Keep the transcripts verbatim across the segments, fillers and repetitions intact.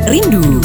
Rindu.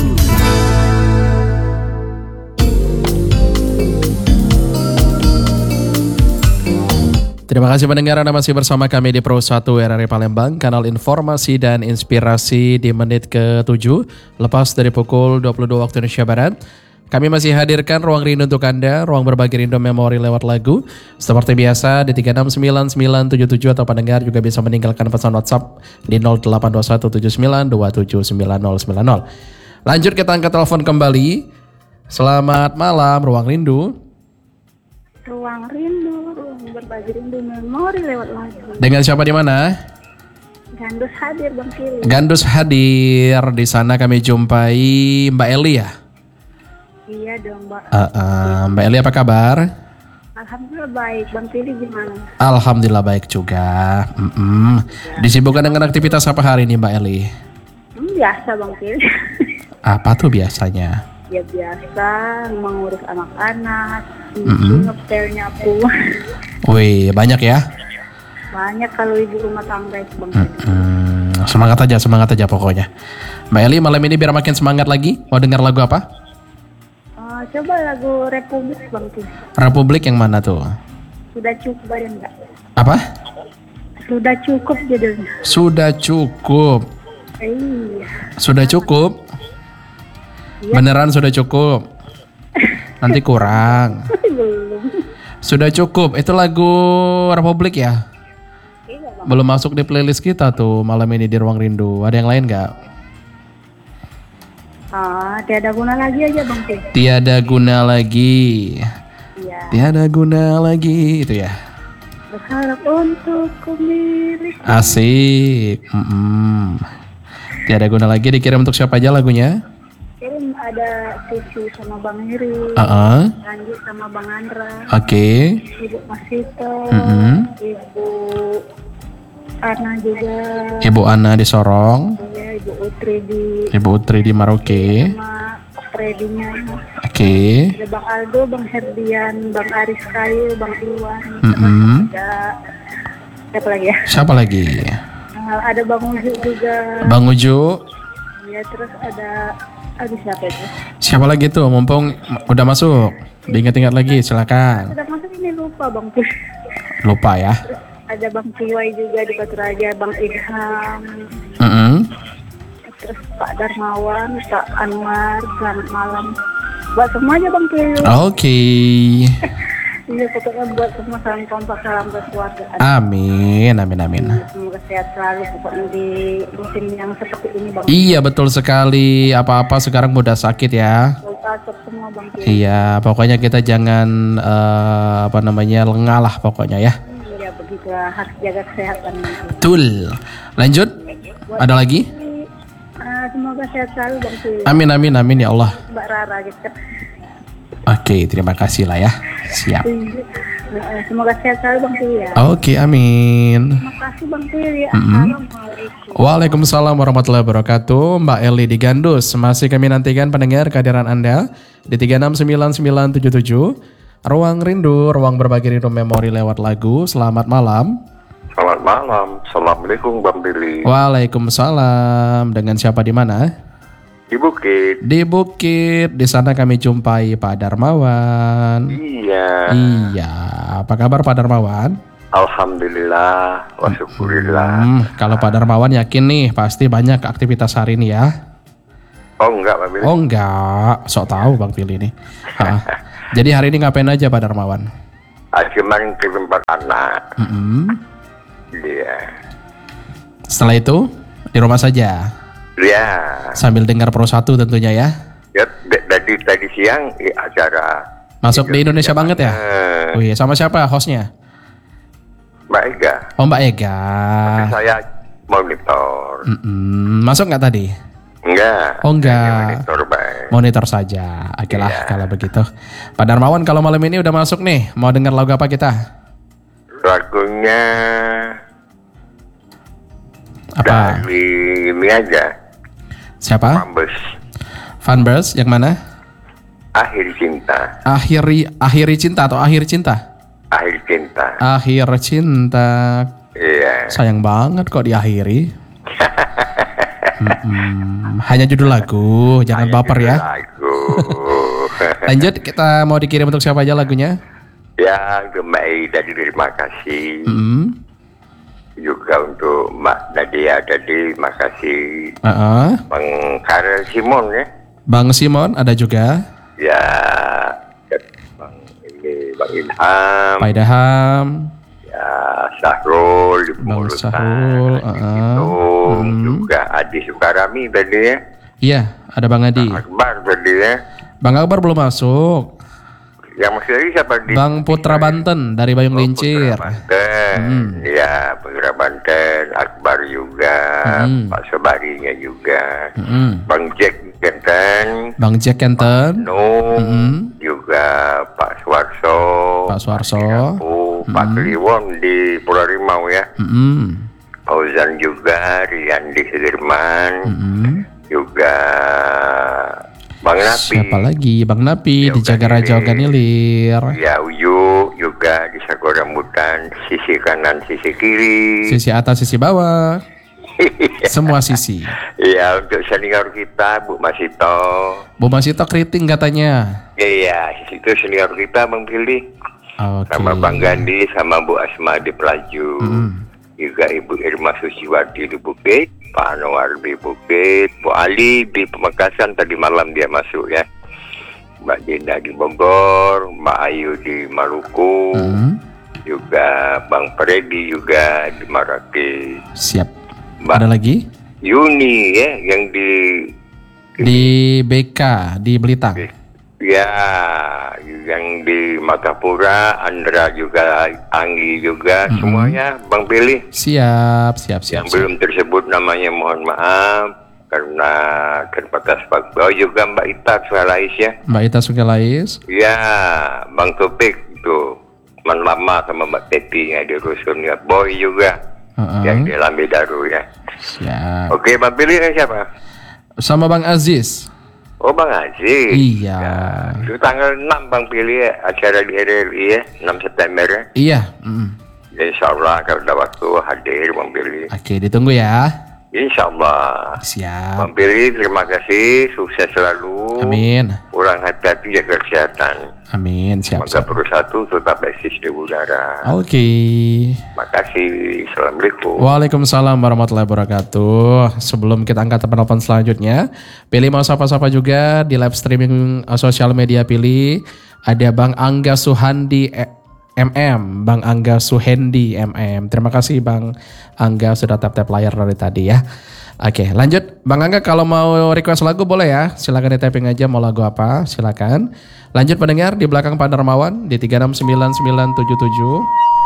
Terima kasih pendengar, Anda masih bersama kami di Pro satu R R I Palembang, kanal informasi dan inspirasi di menit ke tujuh, lepas dari pukul dua puluh dua waktu Indonesia Barat. Kami masih hadirkan ruang rindu untuk Anda, ruang berbagi rindu memori lewat lagu. Seperti biasa di tiga enam sembilan sembilan tujuh tujuh atau pendengar juga bisa meninggalkan pesan WhatsApp di nol delapan dua satu tujuh sembilan dua tujuh sembilan nol sembilan nol. Lanjut kita angkat telepon kembali. Selamat malam, ruang rindu. Ruang rindu, ruang berbagi rindu memori lewat lagu. Dengan siapa di mana? Gandus hadir Bang Kili. Gandus hadir. Di sana kami jumpai Mbak Eli ya? Iya dong Mbak. Uh, uh, Mbak Eli apa kabar? Alhamdulillah baik. Bang Kili gimana? Alhamdulillah baik juga. Mm-mm. Disibukkan dengan aktivitas apa hari ini Mbak Eli? Hmm, biasa Bang Kili. Apa tuh biasanya? Ya biasa mengurus anak-anak, Mm-mm. ngepel nyapu. Wih, banyak ya? Banyak kalau ibu rumah tangga itu Bang Kili. Mm-mm. Semangat aja, semangat aja pokoknya. Mbak Eli malam ini biar makin semangat lagi, mau dengar lagu apa? Uh, coba lagu Republik Bang Kili. Republik yang mana tuh? Sudah cukup ada enggak? Apa? Sudah cukup judulnya. Sudah cukup. Iya. Sudah cukup. Beneran sudah cukup. Nanti kurang. Belum. Sudah cukup. Itu lagu Republik ya? Iya Bang. Belum masuk di playlist kita tuh malam ini di Ruang Rindu. Ada yang lain nggak? Ah, tiada guna lagi aja Bang Kili. Tiada guna lagi. Iya. Tiada guna lagi itu ya. Berharap untuk kumiliki. Asik. Mm-mm. Tiada guna lagi dikirim untuk siapa aja lagunya? Kirim ada Sisi sama Bang Heri, Uh-uh. Lanjut sama Bang Andra, Oke. Ibu Masito, Mm-mm. Ibu Ana juga, Ibu Ana di Sorong, ya, Ibu Utri di Ibu Utri di Maroke. sama Fredinya, Oke. ada Bang Aldo, Bang Herdian, Bang Aris Kayu, Bang Iwan, Mm-mm. ada siapa lagi ya? Siapa lagi? Nah, ada Bang Uju juga, Bang Uju. ya terus ada aduh siapa itu? Siapa lagi tuh? Mumpung udah masuk. Diingat-ingat lagi, silakan. Sudah masuk ini lupa Bang Pus. Lupa ya. Ada Bang Ciwai juga di Batu Raja, Bang Ilham, Mm-mm. terus Pak Darmawan, Pak Anwar, selamat malam. Buat semua aja Bang Kili. Oke. Iya pokoknya buat semua salam kompak, salam kekeluargaan. Amin, amin, amin. Semoga sehat selalu pokoknya di musim yang seperti ini Bang. Iya betul sekali. Apa-apa sekarang mudah sakit ya. Untuk semua Bang Kili. Iya, pokoknya kita jangan eh, apa namanya lengah lah pokoknya ya. Iya begitu harus jaga kesehatan. Betul. Lanjut. Ada lagi? Uh, semoga sehat selalu Bang Kili. Amin, amin, amin ya Allah. Mbak Rara gitu. Oke, terima kasih lah ya. Siap. Nah, semoga sehat selalu Bang Kili ya. Oke, amin. Terima kasih Bang Kili. Assalamualaikum. Waalaikumsalam warahmatullahi wabarakatuh. Mbak Eli di Gandus. Masih kami nantikan pendengar kehadiran Anda di tiga enam sembilan sembilan tujuh tujuh. Ruang Rindu, ruang berbagi rindu memori lewat lagu. Selamat malam. Selamat malam. Assalamualaikum Bang Billy. Waalaikumsalam. Dengan siapa di mana? Di Bukit. Di Bukit. Di sana kami jumpai Pak Darmawan. Iya. Iya. Apa kabar Pak Darmawan? Alhamdulillah. Wa syukurillah. Hmm, kalau Pak Darmawan yakin nih pasti banyak aktivitas hari ini ya. Oh enggak Bang Billy. Oh enggak, sok tahu Bang Pilih nih. Ha. Jadi hari ini ngapain aja Pak Darmawan? Ah, Cuman kirim pak anak. Mm-mm. Iya. Setelah itu di rumah saja Iya. sambil dengar Pro satu tentunya ya. Ya d- dari tadi siang di acara. Masuk di Indonesia banget ya. Eh, Wih, sama siapa hostnya? Mbak Ega. Oh Mbak Ega. Saya monitor. Mm-mm. Masuk nggak tadi? Enggak. Oh, enggak. Saya monitor baik. Monitor saja. Oke lah Iya. kalau begitu. Pak Darmawan kalau malam ini udah masuk nih, mau dengar lagu apa kita? Lagunya Apa? dari ini aja. Siapa? Mambes. Fanbers yang mana? Akhir cinta. Akhiri akhiri cinta atau akhir cinta? Akhir cinta. Akhir cinta. Iya. Sayang banget kok diakhiri. Mm-mm. Hanya judul lagu, jangan Hanya baper judul ya. Lagu. Lanjut, kita mau dikirim untuk siapa aja lagunya? Ya, untuk Mbak Ida terima kasih. Mm. Juga untuk Mbak Nadia tadi, terima kasih. Uh-uh. Bang Karel Simon ya. Bang Simon ada juga. Ya, Bang ini Bang Ilham. Pak Idaham. Ya, Sahrul di Bang Pengurusan. Sahrul, uh-uh. Itu Hmm. juga Adi Sukarami tadi ya. Iya, ada Bang Adi. Akbar tadi ya. Bang Akbar belum masuk. Yang masih lagi siapa di? Bang Putra Banten dari Bayung Oh, Lincir. Putra Banten. Hmm. Ya, Putra Banten, Akbar juga, Hmm. Pak Sobarinya juga, Mm-mm. Bang Jack Kenten, Bang Jack Kenten, No, Mm-mm. juga Pak Suwarso, Pak Suwarso. Oh, Pak Mm-mm. Kliwon di Pulau Rimau ya, Mm-mm. Fauzan juga, Rian di Sudirman, Mm-mm. juga Bang Napi. Siapa lagi? Bang Napi di Yoga Jagaraja Nilir. Ganilir. Ya, Uyu juga di Sago Rambutan, sisi kanan, sisi kiri. Sisi atas, sisi bawah. Semua sisi. Iya, untuk senior kita, Bu Masito. Bu Masito keriting katanya. Iya, itu senior kita Bang Pilih. Oke. Sama Bang Gandhi, sama Bu Asma di Pelaju. Mm. Juga Ibu Irma Susiwati di Bukit, Pak Anwar di Bukit, Bu Ali di Pemekasan, tadi malam dia masuk ya. Mbak Dinda di Bogor, Mbak Ayu di Maluku, Mm. juga Bang Freddy juga di Marrakesh. Siap. Mbak Ada lagi? Yuni ya, yang di Di B K di Belitang. ya, yang di Makapura, Andra juga, Anggi juga, Mm-mm. semuanya Bang Pilih. Siap, siap, siap. Yang siap. belum tersebut namanya mohon maaf karena terbatas waktu. Oh juga Mbak Ita Suhalais ya. Mbak Ita Sugalais. Ya, Bang Topik tuh teman lama sama Mbak Teti yang di rusun ya. Boy juga Uh-uh. yang di Lambe Daru ya. Siap. Oke, Bang Pilih siapa? Sama Bang Aziz. Oh Bang Aziz. Iya. Ya, itu tanggal enam Bang Pilih ya, acara di R R I ya, enam September ya. Iya. Mm. Insya Allah kalau ada waktu hadir Bang Pilih. Oke, ditunggu ya. Insya Allah. Siap. Bang Pilih terima kasih, sukses selalu. Amin. Kurang hati-hati jaga kesehatan. Amin. Siap, Semoga siap. bersatu tetap eksis di udara. Oke. Terima kasih. Assalamualaikum. Waalaikumsalam warahmatullahi wabarakatuh. Sebelum kita angkat penelpon selanjutnya, Pilih mau sapa-sapa juga di live streaming uh, sosial media Pilih. Ada Bang Angga Suhandi eh, M M, Bang Angga Suhendi M M. Terima kasih Bang Angga sudah tap-tap layar dari tadi ya. Oke, lanjut. Bang Angga kalau mau request lagu boleh ya. Silakan di tapping aja mau lagu apa, silakan. Lanjut pendengar di belakang Pak Darmawan di tiga enam sembilan sembilan tujuh tujuh.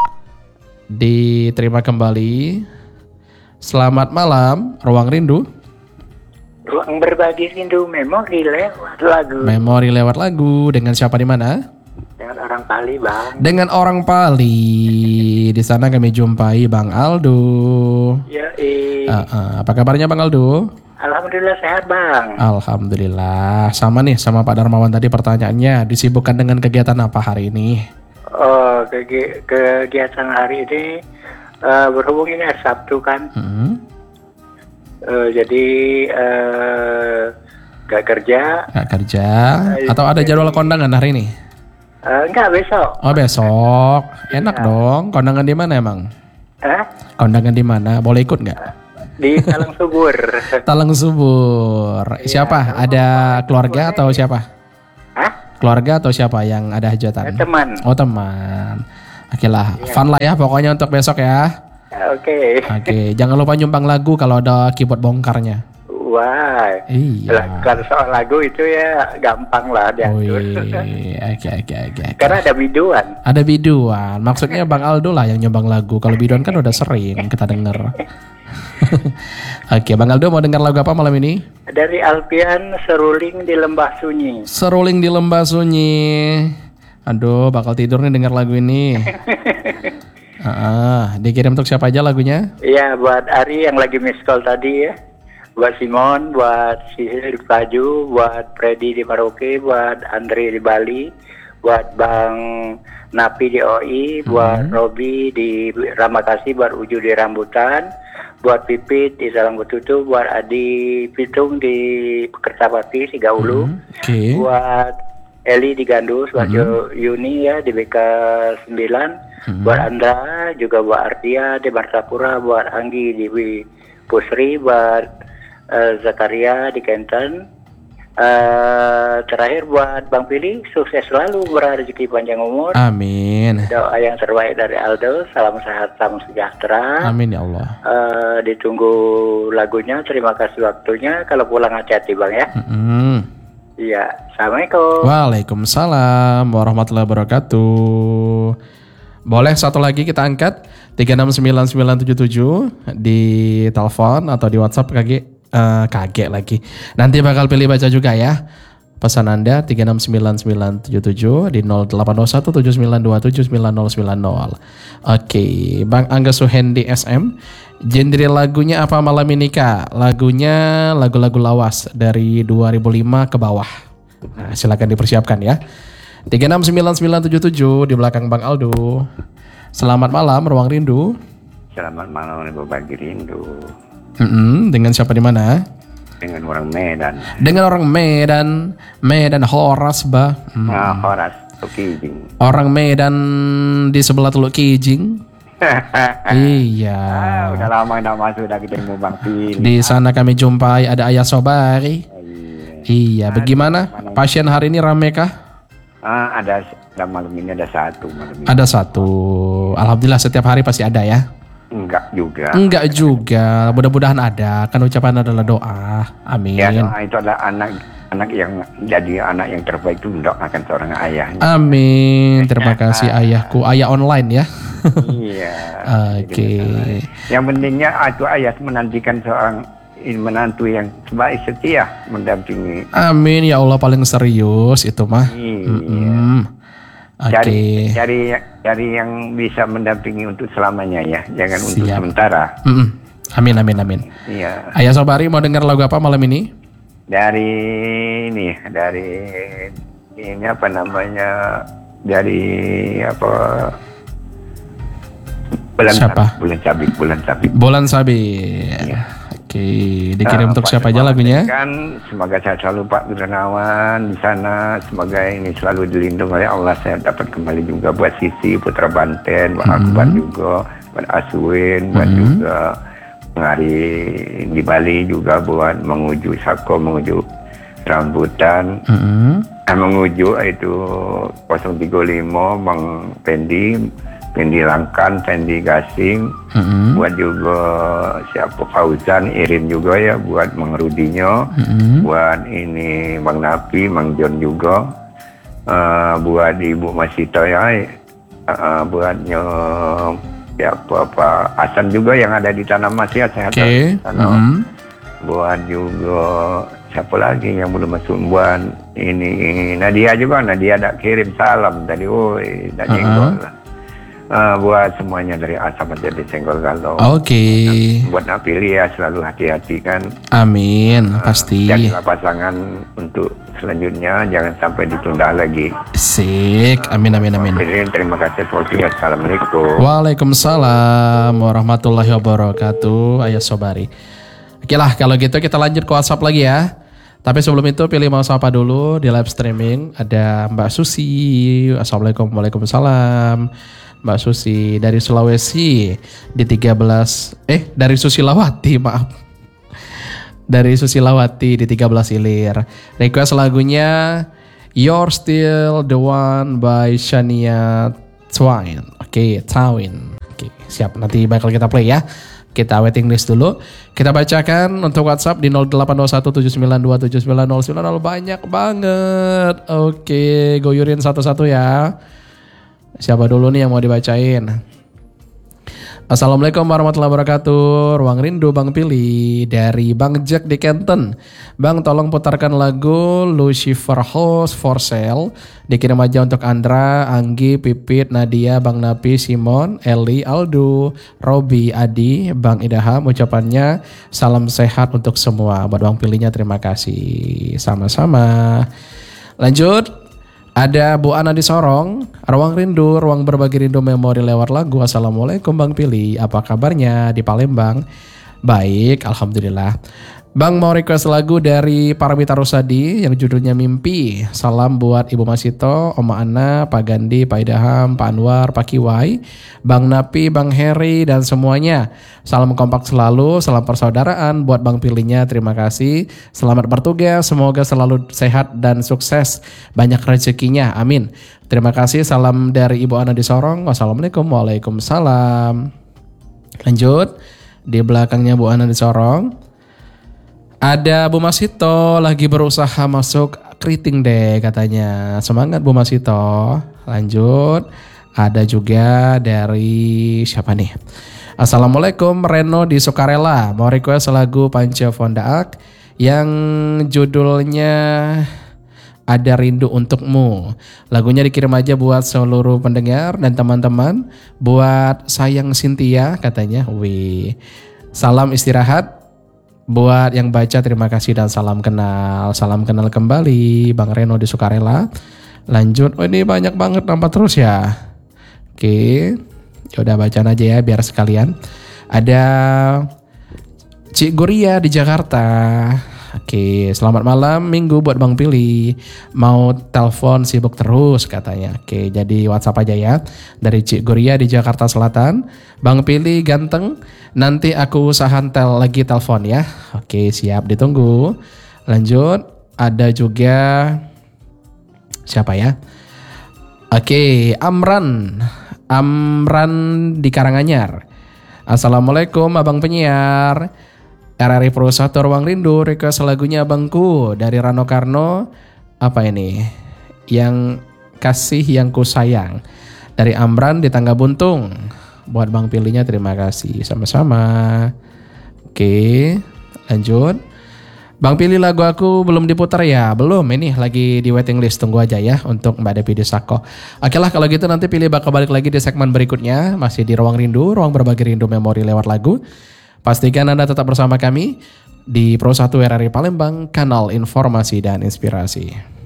Diterima kembali. Selamat malam, Ruang Rindu. Ruang berbagi rindu memori lewat lagu. Memori lewat lagu dengan siapa di mana? Dengan orang Pali, Bang. Dengan orang Pali. Di sana kami jumpai Bang Aldo. Ya, eh. Uh, uh, apa kabarnya Bang Aldo? Alhamdulillah sehat, Bang. Alhamdulillah. Sama nih sama Pak Darmawan tadi pertanyaannya. Disibukkan dengan kegiatan apa hari ini? Oh, kegi- kegiatan hari ini eh, berhubung ini hari Sabtu kan. Hmm, Eh, jadi eh, gak kerja. gak kerja? Atau ada jadwal kondangan hari ini? Eh, enggak, besok. Oh besok. Enak dong. Kondangan di mana emang? Eh? Kondangan di mana? Boleh ikut nggak? Di Talang Subur. Talang Subur. Siapa? Ada keluarga atau siapa? Hah? Keluarga atau siapa yang ada Eh, hajatan? teman. Oh teman. Oke lah, fun lah ya pokoknya untuk besok ya. Ya, Oke. Oke, jangan lupa nyumbang lagu kalau ada keyboard bongkarnya. Wah. Iya. Lah, kalau soal lagu itu ya gampang lah diatur. Wih, oke oke oke. oke. Karena ada biduan. Ada biduan, maksudnya Bang Aldo lah yang nyumbang lagu. Kalau biduan kan udah sering kita denger. Oke, Bang Aldo mau dengar lagu apa malam ini? Dari Alpian, Seruling di Lembah Sunyi. Seruling di Lembah Sunyi. Aduh, bakal tidur nih dengar lagu ini. Ah, dikirim untuk siapa aja lagunya? Iya, buat Ari yang lagi miss call tadi ya. Buat Simon, buat Sihir di Pelaju, buat Freddy di Merauke, buat Andre di Bali, buat Bang Napi di O I, buat Robi di Ramakasih, buat Uju di Rambutan, buat Pipit di Salang Betutu, buat Adi Pitung di Kertapati, Sigaulu, Oke. buat Eli di Gandus, buat Mhm. Yuni ya di B K sembilan, Mhm. buat Andra, juga buat Artia di Martapura, buat Anggi di Pusri, buat eh, Zakaria di Kenten. Uh, terakhir buat Bang Pili, sukses selalu, berrezeki panjang umur. Amin. Doa yang terbaik dari Aldo, salam sehat, salam sejahtera. Amin ya Allah. Uh, ditunggu lagunya, terima kasih waktunya. Kalau pulang hati-hati Bang ya. Mm-mm. Iya, assalamualaikum. Waalaikumsalam warahmatullahi wabarakatuh. Boleh satu lagi kita angkat tiga enam sembilan sembilan tujuh tujuh di telepon atau di WhatsApp K G. Uh, kaget lagi. Nanti bakal pilih baca juga ya. Pesan Anda tiga enam sembilan sembilan tujuh tujuh di nol delapan nol satu tujuh sembilan dua tujuh sembilan nol sembilan nol. Oke, Bang Angga Suhendi S M. Genre lagunya apa malam ini Kak? Lagunya lagu-lagu lawas dari dua ribu lima ke bawah. Nah, silakan dipersiapkan ya. tiga enam sembilan sembilan tujuh tujuh di belakang Bang Aldo. Selamat malam Ruang Rindu. Selamat malam Ibu Bagi Rindu. Mm-mm, dengan siapa di mana? Dengan orang Medan. Dengan orang Medan, Medan Horas bah. Hmm. Nah, Horas Tukijing. Orang Medan di sebelah Teluk Kijing. Iya. Ah, udah lama tidak masuk dah ketemu Bang Pili. Di sana kami jumpai ada Ayah Sobari. Ah, iya. Iya, bagaimana? Pasien hari ini rame kah? Ah, ada, ada malam ini ada satu malam ini. Ada satu. Alhamdulillah setiap hari pasti ada ya. Enggak juga. Enggak juga. Mudah-mudahan ada. Kan ucapan adalah doa. Amin. Ya, doa itu adalah anak anak yang jadi anak yang terbaik itu mendoakan seorang ayahnya. Amin. Terima kasih ayahku. Ayah online ya. Iya. Oke. Yang pentingnya itu ayah menantikan seorang menantu yang baik setia mendampingi. Amin ya Allah, paling serius itu mah. Iya. Mm-mm. Oke. Cari, cari, cari yang bisa mendampingi untuk selamanya ya, jangan untuk Siap. sementara. Mm-mm. Amin amin amin. Iya. Ayah Sobari mau dengar lagu apa malam ini? Dari ini, dari ini apa namanya, dari apa? Bulan Siapa? Sabit, bulan sabit, bulan sabit. Bulan Sabit. Iya. Oke, dikirim Nah, untuk Pak siapa aja Dermawan lagunya? Kan semoga saya selalu Pak Dermawan di sana, semoga ini selalu dilindungi oleh Allah. Saya dapat kembali juga buat Sisi Putra Banten, buat Mm-hmm. Akbar juga, buat Aswin, buat Mm-hmm. juga Ngari di Bali juga, buat menguju Sako, menguju Rambutan, Mm-mm. eh, menguju itu nol tiga lima Bang Pendi, Pendi Langkan, Pendi Gasing, Mm-mm. buat juga siapa Fauzan, Irin juga ya, buat Mang Rudinyo, Mm-mm. buat ini Bang Napi, Mang John juga, uh, buat Ibu Masito ya, uh, buatnya siapa Pak Hasan juga yang ada di Tanah Mas ya, sehat. Oke. Sana. Mm-mm. Buat juga siapa lagi yang belum masuk, buat ini Nadia juga, Nadia ada kirim salam tadi, woi, dan Uh-uh. lah. Uh, buat semuanya dari Asam jadi Senggol Galau. Oke. Buat Napili ya selalu hati-hati kan. Amin, Uh, pasti. Jadilah pasangan untuk selanjutnya, jangan sampai ditunda lagi. Sik. Amin amin amin. Jadi, terima kasih Polri. Assalamualaikum. Waalaikumsalam warahmatullahi wabarakatuh. Ayah Sobari. Oke lah, kalau gitu kita lanjut ke WhatsApp lagi ya. Tapi sebelum itu pilih mau sapa dulu di live streaming. Ada Mbak Susi. Assalamualaikum. Waalaikumsalam. Mbak Susi dari Sulawesi di tiga belas eh dari Susilawati maaf. Dari Susilawati di tiga belas Ilir. Request lagunya You're Still the One by Shania Twain. Oke, Twain. Oke, siap. Nanti bakal kita play ya. Kita waiting list dulu. Kita bacakan untuk WhatsApp di nol delapan nol satu tujuh sembilan dua tujuh sembilan nol sembilan nol. Banyak banget. Oke, goyurin satu-satu ya. Siapa dulu nih yang mau dibacain? Assalamualaikum warahmatullahi wabarakatuh. Ruang Rindu Bang Pili dari Bang Jack di Kenten. Bang tolong putarkan lagu Lucifer House for Sale. Dikirim aja untuk Andra, Anggi, Pipit, Nadia, Bang Napi, Simon, Eli, Aldo, Robi, Adi, Bang Idaham. Ucapannya salam sehat untuk semua. Buat Bang Pilinya terima kasih. Sama-sama. Lanjut. Ada Bu Ana di Sorong, Ruang Rindu, Ruang Berbagi Rindu Memori lewat lagu. Assalamualaikum Bang Pili, apa kabarnya di Palembang? Baik, Alhamdulillah. Bang mau request lagu dari Paramita Rusadi yang judulnya Mimpi. Salam buat Ibu Masito, Oma Ana, Pak Gandhi, Pak Idaham, Pak Anwar, Pak Kiwai, Bang Napi, Bang Heri, dan semuanya. Salam kompak selalu, salam persaudaraan buat Bang Pilinya, terima kasih. Selamat bertugas, semoga selalu sehat dan sukses, banyak rezekinya, amin. Terima kasih, salam dari Ibu Ana di Sorong. Wassalamualaikum, waalaikumsalam. Lanjut, di belakangnya Bu Ana di Sorong. Ada Bu Masito lagi berusaha masuk keriting deh katanya. Semangat Bu Masito. Lanjut. Ada juga dari siapa nih? Assalamualaikum Reno di Sukarela. Mau request lagu Panca Fondaak yang judulnya Ada Rindu Untukmu. Lagunya dikirim aja buat seluruh pendengar dan teman-teman. Buat Sayang Cynthia katanya. Wih. Salam istirahat. Buat yang baca terima kasih dan salam kenal. Salam kenal kembali Bang Reno di Sukarela. Lanjut. Oh ini banyak banget nampak terus ya. Oke. Yaudah bacaan aja ya biar sekalian. Ada Cik Guria di Jakarta. Oke, selamat malam minggu buat Bang Pili. Mau telepon sibuk terus katanya. Oke, jadi WhatsApp aja ya. Dari Cik Guria di Jakarta Selatan. Bang Pili ganteng. Nanti aku usahakan tel lagi telepon ya. Oke, siap ditunggu. Lanjut, ada juga siapa ya? Oke, Amran. Amran di Karanganyar. Assalamualaikum Abang Penyiar. R R I Pro satu Ruang Rindu, request lagunya Abangku dari Rano Karno. Apa ini? Yang kasih yang ku sayang. Dari Amran di Tangga Buntung. Buat Bang Pilinya terima kasih. Sama-sama. Oke, lanjut. Bang Pili lagu aku belum diputar ya? Belum, ini lagi di waiting list. Tunggu aja ya untuk Mbak Devi Desako. Oke lah kalau gitu nanti Pili bakal balik lagi di segmen berikutnya. Masih di Ruang Rindu, Ruang Berbagi Rindu Memori lewat lagu. Pastikan Anda tetap bersama kami di Pro satu R R I Palembang, kanal informasi dan inspirasi.